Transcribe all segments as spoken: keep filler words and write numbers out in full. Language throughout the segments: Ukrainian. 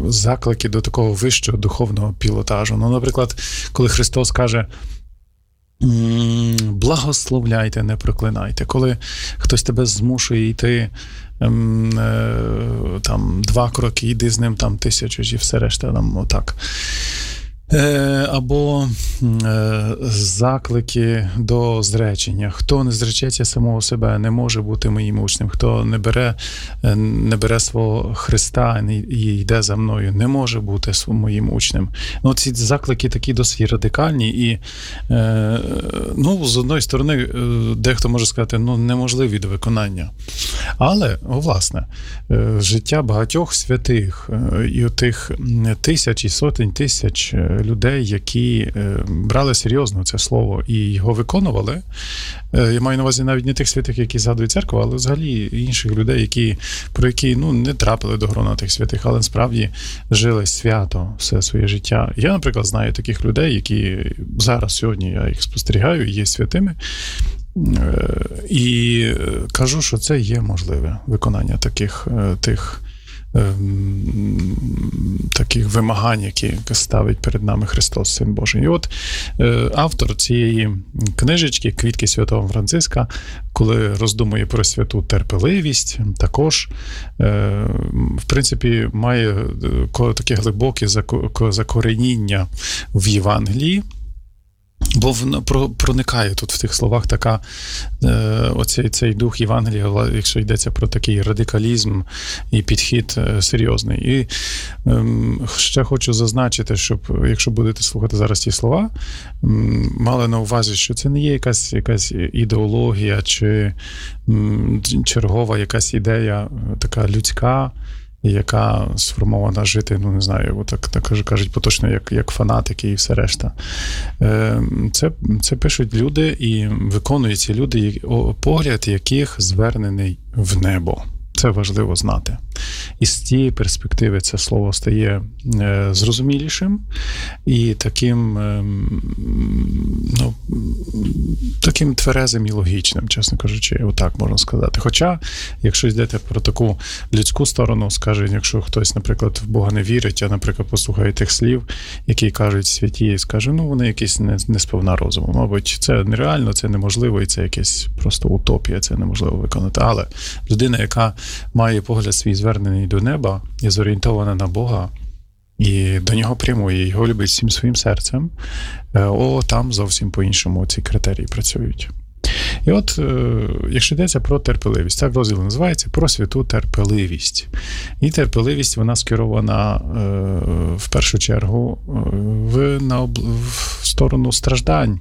заклики до такого вищого духовного пілотажу. Ну, наприклад, коли Христос каже благословляйте, не проклинайте. Коли хтось тебе змушує йти там два кроки, йди з ним там тисячу, і все решта там отак. Або заклики до зречення. Хто не зречеться самого себе, не може бути моїм учнем. Хто не бере, не бере свого Христа і йде за мною, не може бути моїм учнем. Ну, ці заклики такі досить радикальні і, ну, з одної сторони, дехто може сказати, ну, неможливі до виконання. Але, о, власне, життя багатьох святих і отих тисяч і сотень тисяч людей, які брали серйозно це слово і його виконували. Я маю на увазі навіть не тих святих, які згадує церква, але взагалі інших людей, які, про які, ну, не трапили до грона тих святих, але насправді жили свято все своє життя. Я, наприклад, знаю таких людей, які зараз, сьогодні я їх спостерігаю, є святими, і кажу, що це є можливе виконання таких тих таких вимагань, які ставить перед нами Христос, Син Божий. І от автор цієї книжечки «Квітки святого Франциска», коли роздумує про святу терпеливість, також, в принципі, має таке глибоке закореніння в Євангелії, бо проникає тут в тих словах така, оцей цей дух Євангелія, якщо йдеться про такий радикалізм і підхід серйозний. І ще хочу зазначити, щоб, якщо будете слухати зараз ті слова, мали на увазі, що це не є якась, якась ідеологія чи чергова якась ідея така людська, яка сформована жити, ну, не знаю, так, так кажуть поточно, як, як фанатики і все решта. Це, це пишуть люди і виконують ці люди, погляд яких звернений в небо. Це важливо знати. І з цієї перспективи це слово стає е, зрозумілішим і таким, е, ну, таким тверезим і логічним, чесно кажучи, отак можна сказати. Хоча, якщо йдете про таку людську сторону, скаже, якщо хтось, наприклад, в Бога не вірить, а, наприклад, послухає тих слів, які кажуть святі, і скаже, ну, вони якісь не, не сповна розуму. Мабуть, це нереально, це неможливо, і це якась просто утопія, це неможливо виконати. Але людина, яка має погляд свій звернений до неба і зорієнтована на Бога, і до нього прямує, його любить всім своїм серцем, о, там зовсім по-іншому ці критерії працюють. І от, якщо йдеться про терпеливість, так розділ називається «Про святу терпеливість». І терпеливість, вона скерована в першу чергу в, на, в сторону страждань.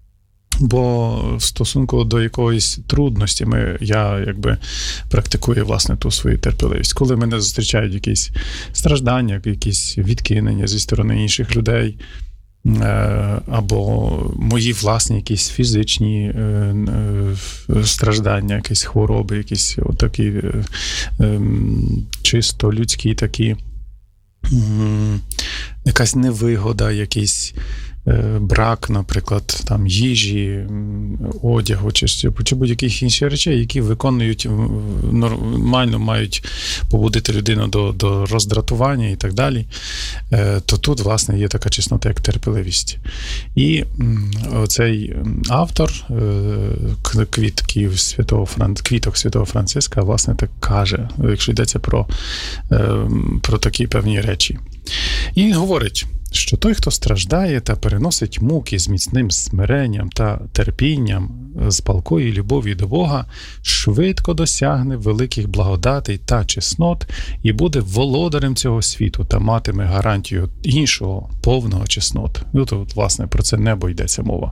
Бо в стосунку до якоїсь трудності ми, я якби практикую, власне, ту свою терпеливість. Коли мене зустрічають якісь страждання, якісь відкинення зі сторони інших людей, або мої власні якісь фізичні страждання, якісь хвороби, якісь отакі чисто людські такі, якась невигода, якісь брак, наприклад, там їжі, одягу, чи, чи будь-яких інших речей, які виконують, нормально мають побудити людину до, до роздратування і так далі, то тут, власне, є така чеснота, як терпеливість. І оцей автор квітків святого, квіток святого Франциска, власне, так каже, якщо йдеться про, про такі певні речі. І він говорить, що той, хто страждає та переносить муки з міцним смиренням та терпінням, з палкою любов'ю до Бога, швидко досягне великих благодатей та чеснот і буде володарем цього світу та матиме гарантію іншого повного чеснот. Ну, тут, власне, про це небо йдеться мова.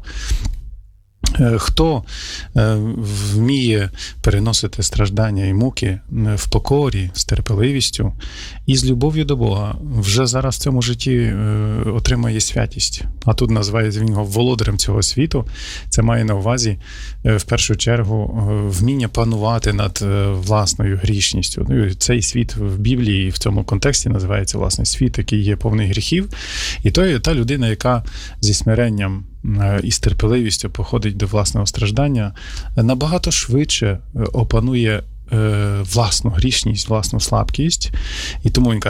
Хто вміє переносити страждання і муки в покорі, з терпеливістю і з любов'ю до Бога, вже зараз в цьому житті отримає святість. А тут називає він його володарем цього світу. Це має на увазі, в першу чергу, вміння панувати над власною грішністю. Цей світ в Біблії в цьому контексті називається, власне, світ, який є повний гріхів. І то є та людина, яка зі смиренням і з терпеливістю походить до власного страждання, набагато швидше опанує власну грішність, власну слабкість. І тому він каже,